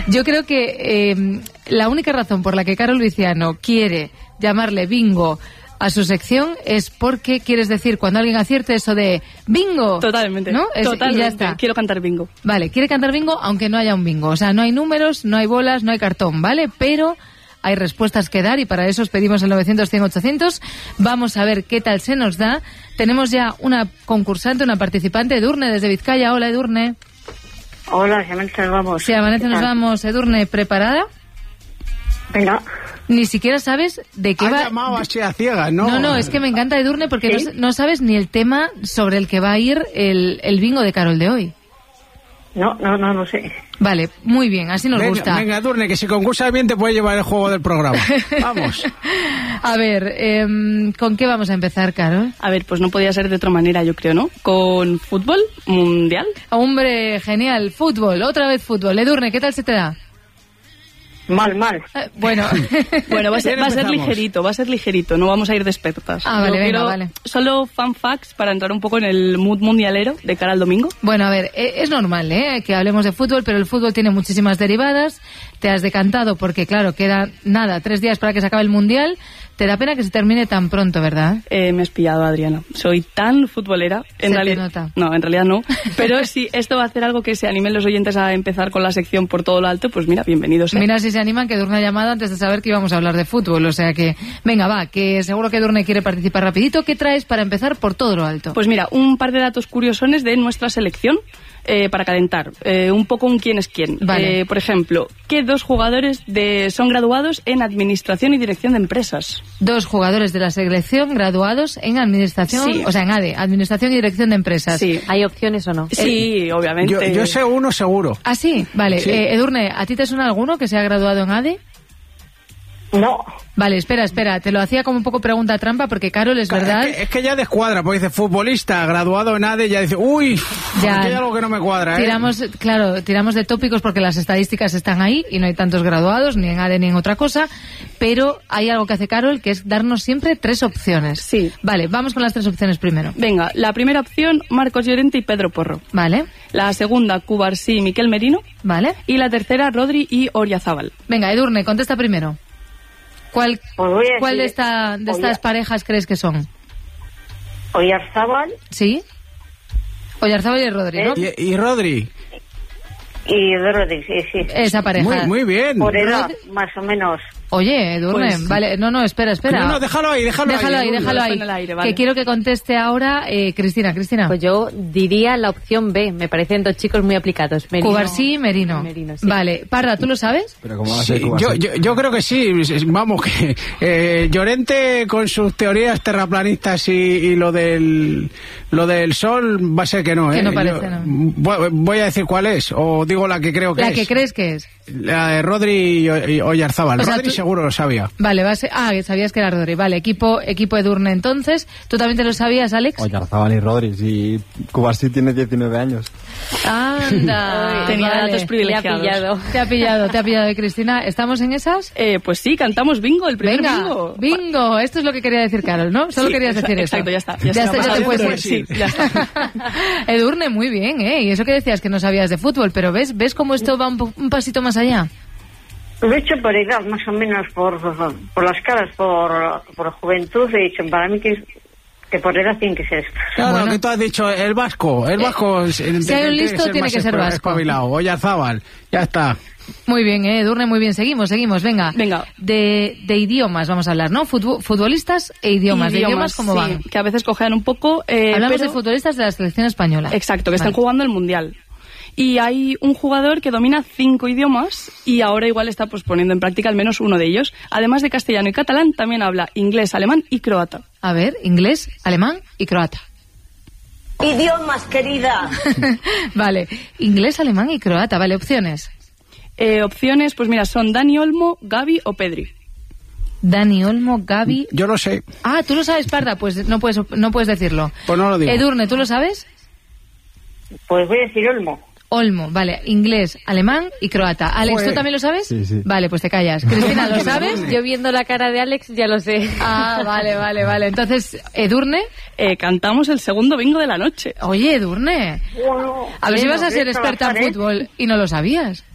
Yo creo que la única razón por la que Carol Viciano quiere llamarle bingo a su sección es porque quieres decir cuando alguien acierte eso de bingo. Totalmente, ¿no? totalmente. Y ya está. Quiero cantar bingo. Vale, quiere cantar bingo aunque no haya un bingo. O sea, no hay números, no hay bolas, no hay cartón, ¿vale? Pero hay respuestas que dar y para eso os pedimos el 900-100-800. Vamos a ver qué tal se nos da. Tenemos ya una concursante, una participante, Edurne, desde Vizcaya. Hola, Edurne. Hola, si amanece nos vamos. Si amanece nos vamos. Edurne, ¿preparada? Venga. Ni siquiera sabes de qué va. Ha llamado así a ciegas, ¿no? No, es que me encanta Edurne porque ¿Sí? no sabes ni el tema sobre el que va a ir el bingo de Carol de hoy. No sé. Vale, muy bien, así nos gusta. Venga, Edurne, que si concursas bien te puede llevar el juego del programa. Vamos. A ver, ¿con qué vamos a empezar, Carol? A ver, pues no podía ser de otra manera, yo creo, ¿no? Con fútbol mundial. Hombre, genial, fútbol, otra vez fútbol. Edurne, ¿qué tal se te da? Mal. Bueno, va a ser ligerito, no vamos a ir de expertas. Ah, vale, Yo venga, quiero vale. Solo fun facts para entrar un poco en el mood mundialero de cara al domingo. Bueno, a ver, es normal, que hablemos de fútbol, pero el fútbol tiene muchísimas derivadas. Te has decantado porque, claro, queda 3 días para que se acabe el Mundial. Te da pena que se termine tan pronto, ¿verdad? Me has pillado, Adriana. Soy tan futbolera. Se te nota. No, en realidad no. Pero si esto va a hacer algo que se animen los oyentes a empezar con la sección por todo lo alto, pues mira, bienvenidos. Mira si se animan, que Edurne ha llamado antes de saber que íbamos a hablar de fútbol. O sea que, venga, va, que seguro que Edurne quiere participar rapidito. ¿Qué traes para empezar por todo lo alto? Pues mira, un par de datos curiosones de nuestra selección. Para calentar, un poco un quién es quién. Vale. Por ejemplo, ¿qué 2 jugadores son graduados en Administración y Dirección de Empresas? 2 jugadores de la selección graduados en Administración, Sí. o sea, en ADE, Administración y Dirección de Empresas. Sí. ¿Hay opciones o no? Sí, obviamente. Yo sé uno seguro. ¿Ah, sí? Vale. Sí. Edurne, ¿a ti te suena alguno que se ha graduado en ADE? No. Vale, espera, te lo hacía como un poco pregunta trampa porque Carol, es verdad. Es que ya descuadra, porque dice futbolista graduado en ADE, ya dice, uy, Ya. aquí hay algo que no me cuadra, Tiramos de tópicos porque las estadísticas están ahí y no hay tantos graduados, ni en ADE ni en otra cosa, pero hay algo que hace Carol, que es darnos siempre 3 opciones. Sí. Vale, vamos con las 3 opciones primero. Venga, la primera opción, Marcos Llorente y Pedro Porro. Vale, La segunda, Cubarsí y Miquel Merino. vale. Y la tercera, Rodri y Oryazábal. Venga, Edurne, contesta primero. ¿Cuál Pues voy a de decir estas parejas crees que son? Oyarzábal ¿Sí? Oyarzábal y Rodri, ¿no? Y Rodri. y Rodri, sí. Esa pareja. Muy bien. Por edad, más o menos. Oye, Edurne, Pues, vale, no, espera. No, déjalo ahí. Déjalo ahí. Lo dejo en el aire, vale. Que quiero que conteste ahora Cristina. Pues yo diría la opción B. Me parecen 2 chicos muy aplicados. Cubarsí y Merino. Sí. Vale, Parra, ¿tú lo sabes? Pero ¿cómo va a Sí, ser Cubarsí? yo creo que sí. Vamos, que Llorente con sus teorías terraplanistas y lo del sol va a ser que no, ¿eh? Que no parece, no. Voy a decir cuál es, o digo la que creo que La es. que crees que es. La de Rodri y Oyarzábal. O sea, Rodri tú- seguro lo sabía. Vale, sabías que era Rodri. Vale, equipo Edurne entonces. ¿Tú también te lo sabías, Alex? Oyarzábal y Rodri, si Cubarsí tiene 19 años. Anda. Tenía vale. datos privilegiados. Le ha pillado. Te ha pillado, Cristina. ¿Estamos en esas? Pues sí, cantamos bingo, el primer Venga, bingo. Esto es lo que quería decir Carol, ¿no? Solo Sí, queires decir exacto, eso. ya está. Ya te puedes ir. Sí, ya está. Edurne, muy bien, ¿eh? Y eso que decías que no sabías de fútbol, pero ¿ves cómo esto va un pasito más allá? Lo he hecho por edad, más o menos, por las caras, por juventud. He dicho, para mí que por edad tiene que ser esto. Claro, Bueno. que tú has dicho, el vasco. si hay un listo, tiene que ser vasco. Oyarzábal, ya está. Muy bien, Edurne, muy bien. Seguimos. Venga. Venga. De idiomas vamos a hablar, ¿no? Futbolistas e idiomas. ¿De idiomas cómo sí, van? que a veces cojean un poco. Hablamos pero- de futbolistas de la selección española. Exacto, que están Vale. jugando el Mundial. Y hay un jugador que domina 5 idiomas y ahora igual está pues poniendo en práctica al menos uno de ellos. Además de castellano y catalán, también habla inglés, alemán y croata. A ver, inglés, alemán y croata. Idiomas, querida. Vale, inglés, alemán y croata. Vale, opciones. Opciones, pues mira, son Dani Olmo, Gavi o Pedri. Dani Olmo, Gavi... Yo lo sé. Ah, ¿tú lo sabes, Parda? Pues no puedes decirlo. Pues no lo digo. Edurne, ¿tú lo sabes? Pues voy a decir Olmo. Olmo, vale, inglés, alemán y croata. Alex, ¿tú Joder. también lo sabes? Sí. Vale, pues te callas. Cristina, ¿lo sabes? Yo viendo la cara de Alex ya lo sé. Ah, vale. Entonces, Edurne... Cantamos el segundo bingo de la noche. Oye, Edurne, a ver si vas a ser experta en fútbol y no lo sabías.